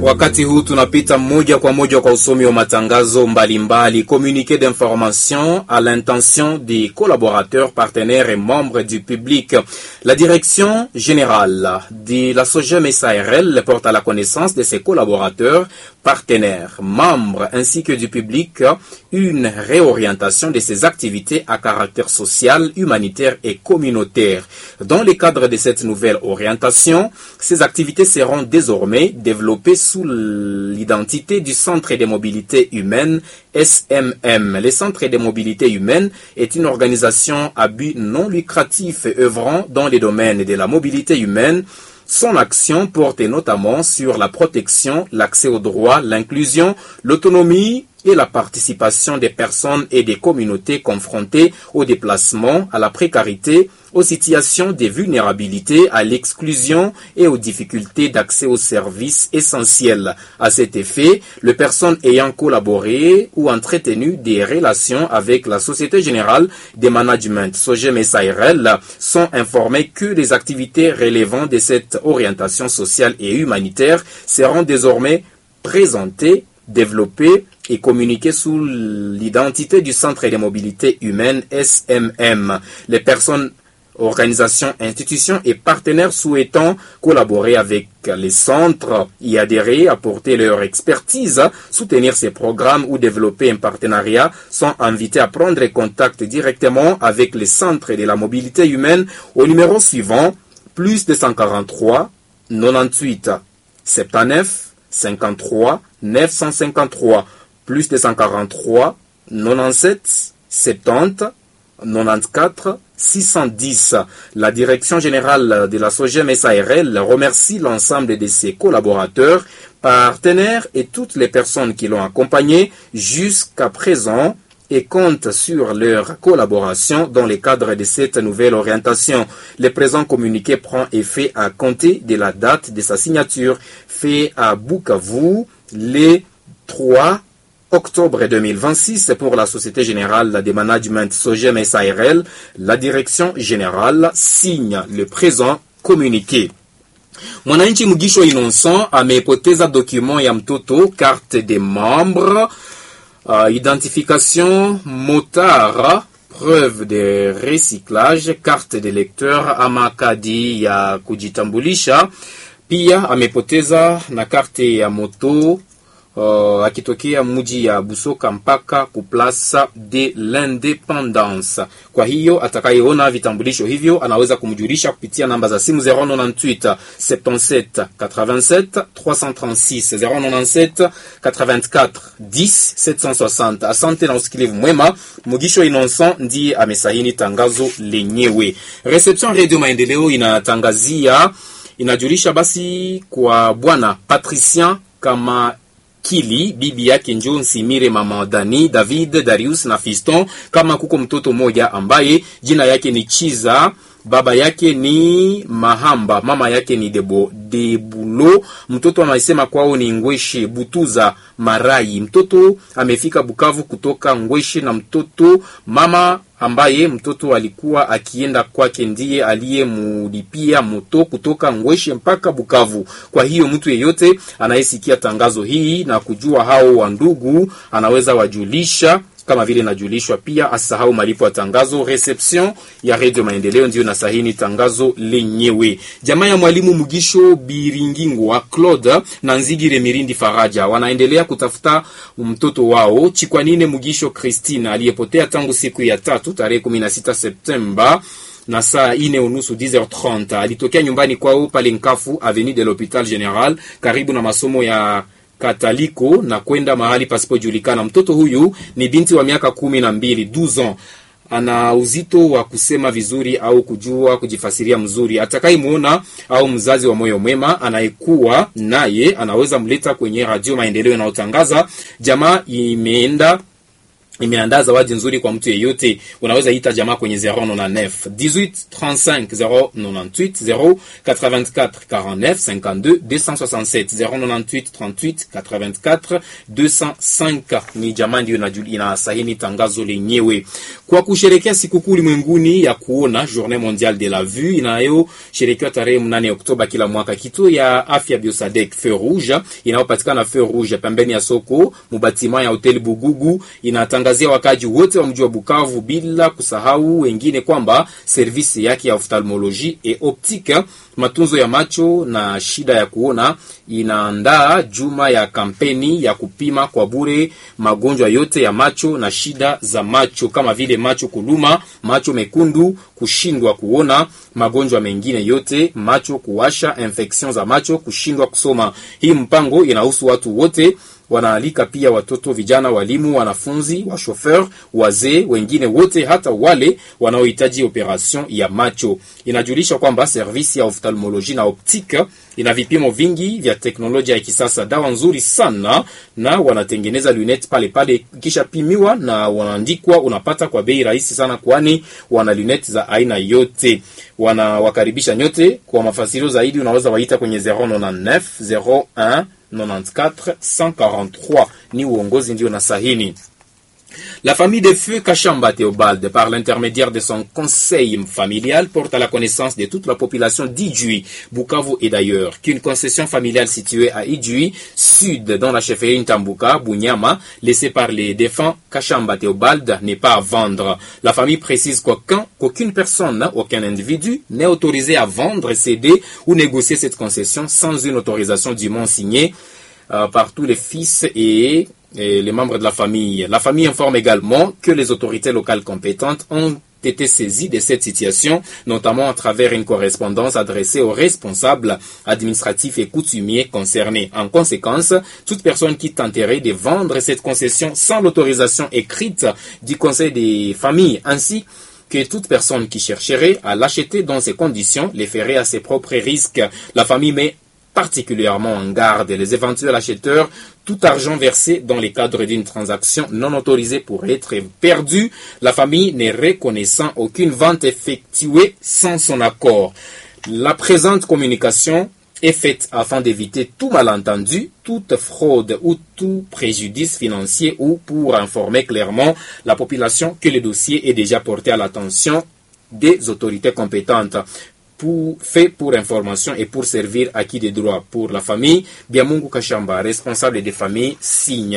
Wakati huu tunapita moja kwa moja kwa usomi wa matangazo mbalimbali, communiqué d'information à l'intention des collaborateurs, partenaires et membres du public. La direction générale de la SOGEM SARL porte à la connaissance de ses collaborateurs, partenaires, membres ainsi que du public une réorientation de ses activités à caractère social, humanitaire et communautaire. Dans le cadre de cette nouvelle orientation, ces activités seront désormais développées sous l'identité du Centre de mobilité humaine SMM. Le Centre de mobilité humaine est une organisation à but non lucratif œuvrant dans les domaines de la mobilité humaine. Son action porte notamment sur la protection, l'accès aux droits, l'inclusion, l'autonomie et la participation des personnes et des communautés confrontées au déplacement, à la précarité, aux situations de vulnérabilité, à l'exclusion et aux difficultés d'accès aux services essentiels. À cet effet, les personnes ayant collaboré ou entretenu des relations avec la Société Générale de Management SOGEM SARL sont informées que les activités relevant de cette orientation sociale et humanitaire seront désormais présentées, développées et communiquées sous l'identité du Centre de mobilité humaine SMM. Les personnes, organisations, institutions et partenaires souhaitant collaborer avec les centres, y adhérer, apporter leur expertise, soutenir ces programmes ou développer un partenariat sont invités à prendre contact directement avec les centres de la mobilité humaine au numéro suivant, plus 243 98 79 53 953, plus 243 97 70 94 610. La direction générale de la SOGEM SARL remercie l'ensemble de ses collaborateurs, partenaires et toutes les personnes qui l'ont accompagné jusqu'à présent et compte sur leur collaboration dans le cadre de cette nouvelle orientation. Le présent communiqué prend effet à compter de la date de sa signature, fait à Bukavu le 3 octobre 2026 pour la Société Générale de Management SOGEM SARL. La direction générale signe le présent communiqué. Mwananchi Mugisho Innocent amepoteza document ya mtoto, carte de membre, identification motard, preuve de recyclage, carte de lecteur ama kadi ya kujitambulisha. Pia amepoteza na karte ya moto akitokea mji ya Busoka mpaka kuplasa de l'Independance. Kwa hiyo atakayeona vitambulisho hivyo anaweza kumjulisha kupitia namba za simu 098 77 87 336 097 84 10 760. Asante na usikilivu mwema. Mugisho Innocent ndiye amesahini tangazo lenyewe. Reception Radio Maendeleo inajulisha basi kwa bwana Patricien kama Kili, bibi yake Njo Nsimire, mama Dani, David, Darius na Fiston, kama kuko mtoto moja ambaye jina yake ni Chiza, baba yake ni Mahamba, mama yake ni Debulo. Mtoto amesema kwao ni Ngweshe Butuza Marai. Mtoto amefika Bukavu kutoka Ngweshe, na mtoto mama ambaye mtoto alikuwa akienda kwake ndiye aliyemulipia moto kutoka Ngweshe mpaka Bukavu. Kwa hiyo mtu yeyote anayesikia tangazo hii na kujua hao wa ndugu anaweza wajulisha, kama vile najulishwa pia. Asahau malipo ya tangazo. Reception ya Radio Maendeleo ndio nasahini tangazo lenyewe. Jamaa ya mwalimu Mugisho Biringingo wa Claude na Nzigire Mirindi Faraja wanaendelea kutafuta mtoto wao Chikwanine Mugisho Christine aliyepotea tangu siku ya tatu tarehe 16 Septemba na saa 4:30 10h30. Alitokea nyumbani kwao pale Nkafu Avenue de l'Hôpital Général karibu na masomo ya Kataliko na kwenda mahali pasipojulikana. Mtoto huyu ni binti wa miaka 12, 12 ans. Ana uzito wa kusema vizuri au kujua kujifasiria mzuri. Atakayemuona au mzazi wa moyo mwema anayekuwa naye anaweza mleta kwenye Radio Maendeleo inayotangaza. Jamaa imeenda imeandaa zawadi nzuri kwa mtu yeyote. Unaweza ita jamaa kwenye 099 18 35 098 084 49 52 267 098 38 84 205. Ni jamaa ndio inasahini tangazo lenyewe. Kwa kusherehekea sikukuu ulimwenguni ya kuona, Journée Mondiale de la Vue, inayosherekewa tarehe 8 Oktoba kila mwaka, kituo ya afya Biosadek Feu Rouge inayopatikana Feu Rouge pembeni ya soko mubatima ya Hotel Bugugu inatangazia wakaji wote wa mji wa Bukavu bila kusahau wengine kwamba servisi yake ya ophthalmologie et optique, matunzo ya macho na shida ya kuona, inaandaa juma ya kampeni ya kupima kwa bure magonjwa yote ya macho na shida za macho kama vile macho kuluma, macho mekundu, kushindwa kuona, magonjwa mengine yote, macho kuwasha, infection za macho, kushindwa kusoma. Hii mpango inahusu watu wote. Wanaalika pia watoto, vijana, walimu, wanafunzi, wa chauffeur, wazee, wengine wote, hata wale wanaohitaji operation ya macho. Inajulisha kwamba servisi ya ophthalmologie na optique ina vipimo vingi vya teknolojia ya kisasa, dawa nzuri sana, na wanatengeneza lunette pale kisha pimiwa na wanaandikwa, unapata kwa bei rahisi sana, kwani wana lunette za aina yote. Wanawakaribisha nyote. Kwa mafasirio zaidi unaweza waita kwenye 099 01 94 143. Ni uongozi ndio na sahini. La famille de Feu Kachamba Théobald, par l'intermédiaire de son conseil familial, porte à la connaissance de toute la population d'Idjui, Bukavu et d'ailleurs, qu'une concession familiale située à Idjui, sud, dans la chefferie Ntambuka, Bunyama, laissée par les défunts Kachamba Théobald, n'est pas à vendre. La famille précise qu'aucune personne, aucun individu, n'est autorisé à vendre, céder ou négocier cette concession sans une autorisation dûment signée par tous les fils et les membres de la famille. La famille informe également que les autorités locales compétentes ont été saisies de cette situation, notamment à travers une correspondance adressée aux responsables administratifs et coutumiers concernés. En conséquence, toute personne qui tenterait de vendre cette concession sans l'autorisation écrite du Conseil des familles, ainsi que toute personne qui chercherait à l'acheter dans ces conditions, les ferait à ses propres risques. La famille met particulièrement en garde les éventuels acheteurs. Tout argent versé dans le cadre d'une transaction non autorisée pourrait être perdu, la famille ne reconnaissant aucune vente effectuée sans son accord. La présente communication est faite afin d'éviter tout malentendu, toute fraude ou tout préjudice financier, ou pour informer clairement la population que le dossier est déjà porté à l'attention des autorités compétentes. Fait pour information et pour servir acquis des droits pour la famille. Biamungu Kachamba, responsable des familles, signe.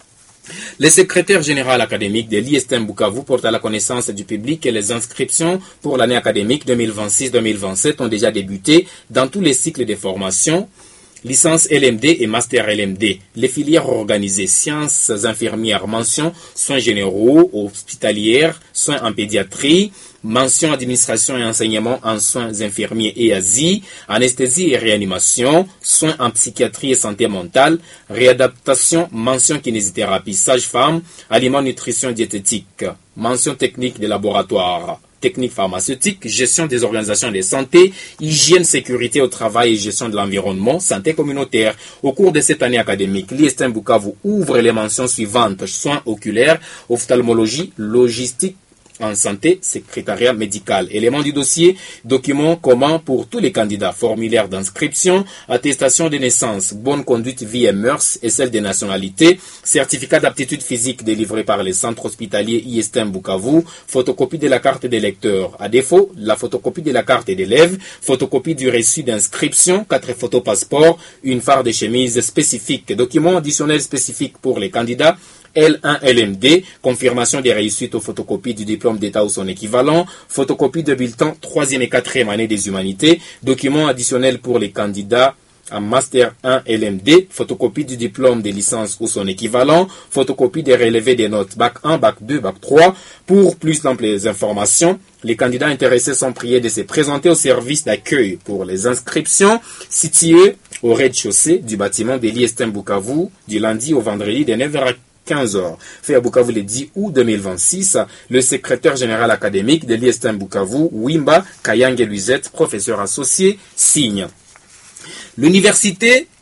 Le secrétaire général académique de l'ISTM Bukavu porte à la connaissance du public que les inscriptions pour l'année académique 2026-2027 ont déjà débuté dans tous les cycles de formation, licence LMD et master LMD. Les filières organisées: sciences infirmières, mention soins généraux, hospitalières, soins en pédiatrie, mention administration et enseignement en soins infirmiers et ASI, anesthésie et réanimation, soins en psychiatrie et santé mentale, réadaptation, mention kinésithérapie, sage-femme, aliments, nutrition, diététique, mention technique des laboratoires, technique pharmaceutique, gestion des organisations de santé, hygiène, sécurité au travail et gestion de l'environnement, santé communautaire. Au cours de cette année académique, l'ISTM Bukavu ouvre les mentions suivantes: soins oculaires, ophtalmologie, logistique en santé, secrétariat médical. Éléments du dossier: documents communs pour tous les candidats, formulaire d'inscription, attestation de naissance, bonne conduite, vie et mœurs et celle des nationalités, certificat d'aptitude physique délivré par les centres hospitaliers ISTM Bukavu, photocopie de la carte d'électeur. À défaut, la photocopie de la carte d'élève, photocopie du reçu d'inscription, 4 photos passeport, une phare de chemise spécifique, documents additionnels spécifiques pour les candidats, L1 LMD, confirmation des réussites aux photocopies du diplôme d'État ou son équivalent, photocopie de bulletin 3e et 4e année des humanités, documents additionnels pour les candidats en Master 1 LMD, photocopie du diplôme de licence ou son équivalent, photocopie des relevés des notes Bac 1, Bac 2, Bac 3. Pour plus d'amples informations, les candidats intéressés sont priés de se présenter au service d'accueil pour les inscriptions situé au rez-de-chaussée du bâtiment de l'ISTM Bukavu du lundi au vendredi de 9h à 15h. Fait à Bukavu le 10 août 2026, le secrétaire général académique de l'ISTM Bukavu, Wimba Kayange Luizette, professeur associé, signe. L'université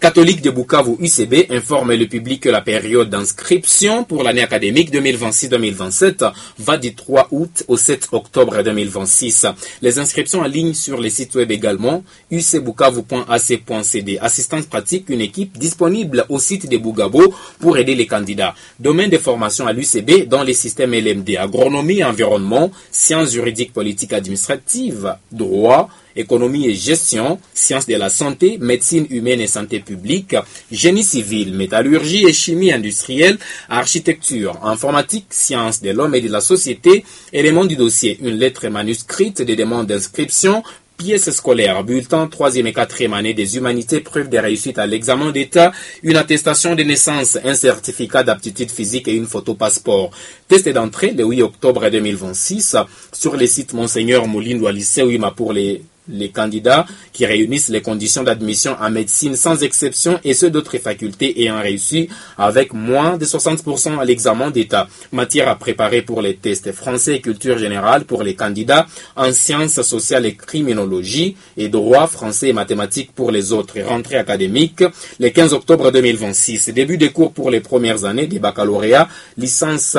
catholique de Bukavu UCB informe le public que la période d'inscription pour l'année académique 2026-2027 va du 3 août au 7 octobre 2026. Les inscriptions en ligne sur les sites web également ucbukavu.ac.cd. Assistance pratique, une équipe disponible au site de Bugabo pour aider les candidats. Domaine de formation à l'UCB dans les systèmes LMD, agronomie et environnement, sciences juridiques, politiques, administratives, droit, économie et gestion, sciences de la santé, médecine humaine et santé publique, génie civil, métallurgie et chimie industrielle, architecture, informatique, sciences de l'homme et de la société, éléments du dossier, une lettre manuscrite des demandes d'inscription, pièces scolaires, bulletin 3e et 4e année des humanités, preuve de réussite à l'examen d'État, une attestation de naissance, un certificat d'aptitude physique et une photo passeport. Test d'entrée le 8 octobre 2026 sur les sites Monseigneur Moulindo à lycée Ouima pour les candidats qui réunissent les conditions d'admission en médecine sans exception et ceux d'autres facultés ayant réussi avec moins de 60% à l'examen d'État. Matière à préparer pour les tests français et culture générale pour les candidats en sciences sociales et criminologie et droit français et mathématiques pour les autres. Rentrée académique le 15 octobre 2026. Début des cours pour les premières années des baccalauréats, licence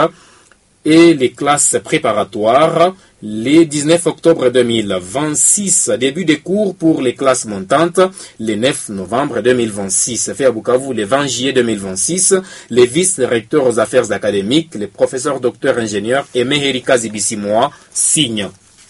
et les classes préparatoires. Le 19 octobre 2026, début des cours pour les classes montantes, le 9 novembre 2026. Fait à Bukavu le 20 juillet 2026, les vice-recteurs aux affaires académiques, les professeurs docteurs ingénieurs et Meherika Zibisimoa signent.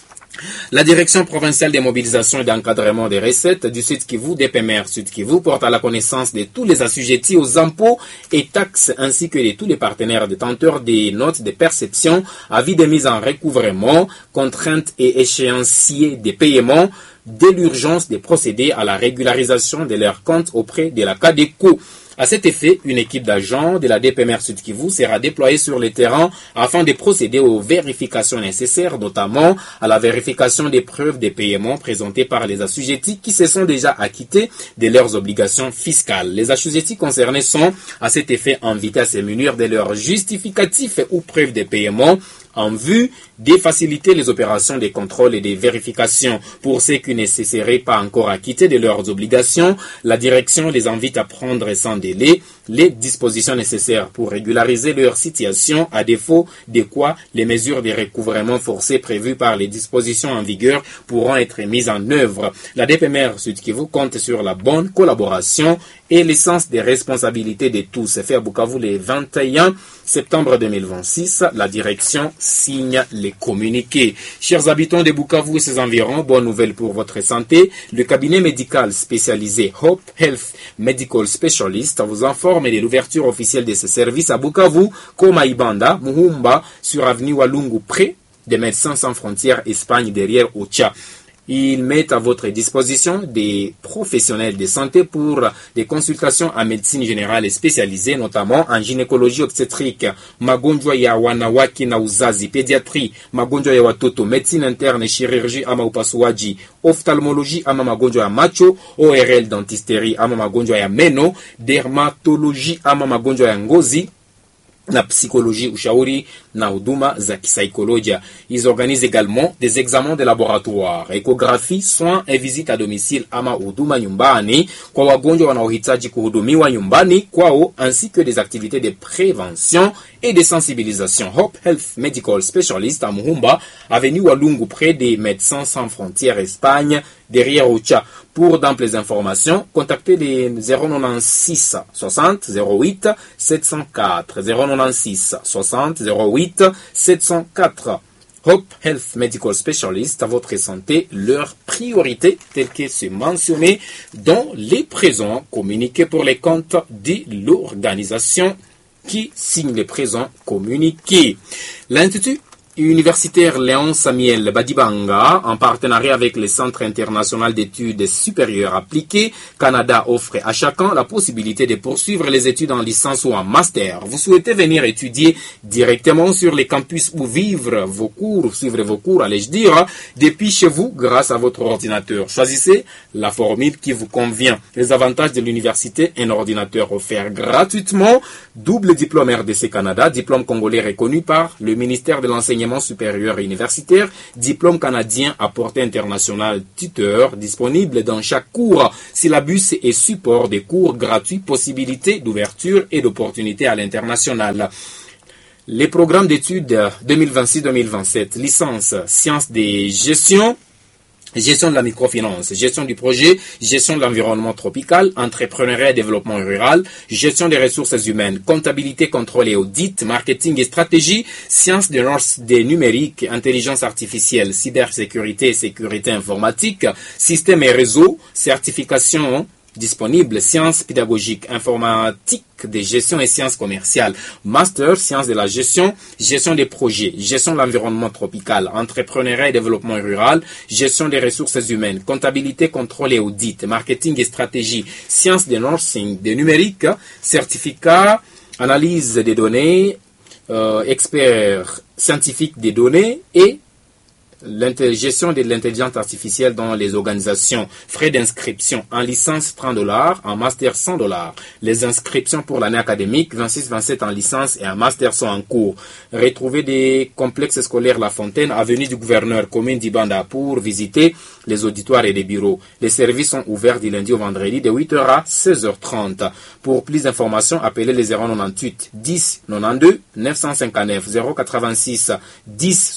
La direction provinciale des mobilisations et d'encadrement des recettes du Sud Kivu, DPMR Sud Kivu, porte à la connaissance de tous les assujettis aux impôts et taxes ainsi que de tous les partenaires détenteurs des notes de perception, avis de mise en recouvrement, contraintes et échéanciers des paiements, de l'urgence de procéder à la régularisation de leurs comptes auprès de la CADECO. À cet effet, une équipe d'agents de la DPMR Sud Kivu sera déployée sur le terrain afin de procéder aux vérifications nécessaires, notamment à la vérification des preuves de paiement présentées par les assujettis qui se sont déjà acquittés de leurs obligations fiscales. Les assujettis concernés sont à cet effet invités à se munir de leurs justificatifs ou preuves de paiement en vue de faciliter les opérations de contrôle et de vérification. Pour ceux qui ne se seraient pas encore acquittés de leurs obligations, la direction les invite à prendre sans délai les dispositions nécessaires pour régulariser leur situation, à défaut de quoi les mesures de recouvrement forcé prévues par les dispositions en vigueur pourront être mises en œuvre. La DPMR Sud Kivu compte sur la bonne collaboration et l'essence des responsabilités de tous. Fait à Bukavu le 21 septembre 2026, la direction signe les communiqués. Chers habitants de Bukavu et ses environs, bonne nouvelle pour votre santé. Le cabinet médical spécialisé Hope Health Medical Specialist vous informe de l'ouverture officielle de ses services à Bukavu, Koma Ibanda, Muhumba, sur avenue Walungu, près des Médecins sans frontières Espagne, derrière Ocha. Ils mettent à votre disposition des professionnels de santé pour des consultations en médecine générale et spécialisée, notamment en gynécologie obstétrique, magonjwa ya wanawake na uzazi, pédiatrie, magonjwa ya watoto, médecine interne, chirurgie ama upasuaji, ophtalmologie ama magonjwa ya macho, ORL dentisterie ama magonjwa ya meno, dermatologie ama magonjwa ya ngozi, na psychologie, ushauri na huduma za kisaikolojia. Ils organisent également des examens de laboratoire, échographie, soins et visites à domicile ama huduma nyumbani kwa wagonjwa wanaohitaji kuhudumiwa nyumbani kwao, ainsi que des activités de prévention et de sensibilisation. Hope Health Medical Specialist à Muhumba, avenue Walungu, près des Médecins sans frontières Espagne, derrière Ocha. Pour d'amples informations, contactez les 096 60 08 704 096 60 08 704. Hope Health Medical Specialist, à votre santé, leur priorité, telle que c'est mentionné dans les présents communiqués pour les comptes de l'organisation qui signe les présents communiqués. L'Institut universitaire Léon Samuel Badibanga, en partenariat avec le Centre international d'études supérieures appliquées, Canada offre à chacun la possibilité de poursuivre les études en licence ou en master. Vous souhaitez venir étudier directement sur les campus ou suivre vos cours, allais-je dire, depuis chez vous grâce à votre ordinateur. Choisissez la formule qui vous convient. Les avantages de l'université, un ordinateur offert gratuitement, double diplôme RDC Canada, diplôme congolais reconnu par le ministère de l'enseignement l'enseignement supérieur et universitaire, diplôme canadien à portée internationale, tuteur, disponible dans chaque cours, syllabus et support des cours gratuits, possibilités d'ouverture et d'opportunités à l'international. Les programmes d'études 2026-2027, licence, sciences des gestions, gestion de la microfinance, gestion du projet, gestion de l'environnement tropical, entrepreneuriat et développement rural, gestion des ressources humaines, comptabilité, contrôle et audit, marketing et stratégie, sciences des numériques, intelligence artificielle, cybersécurité et sécurité informatique, système et réseau, certification disponible, sciences pédagogiques, informatique de gestion et sciences commerciales, master, sciences de la gestion, gestion des projets, gestion de l'environnement tropical, entrepreneuriat et développement rural, gestion des ressources humaines, comptabilité, contrôle et audit, marketing et stratégie, sciences de nursing, de numérique, certificat, analyse des données, expert scientifique des données et gestion de l'intelligence artificielle dans les organisations. Frais d'inscription en licence $30, en master $100. Les inscriptions pour l'année académique 26-27 en licence et en master sont en cours. Retrouvez des complexes scolaires La Fontaine, avenue du Gouverneur, commune d'Ibanda, pour visiter les auditoires et les bureaux. Les services sont ouverts du lundi au vendredi de 8h à 16h30. Pour plus d'informations, appelez les 098 10 92 959 086 10